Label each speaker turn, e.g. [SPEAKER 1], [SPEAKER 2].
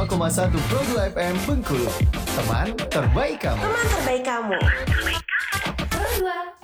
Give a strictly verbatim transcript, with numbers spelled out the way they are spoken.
[SPEAKER 1] lima koma satu Pro dua F M Bengkulu. Teman terbaik kamu.
[SPEAKER 2] Teman terbaik kamu. Pro dua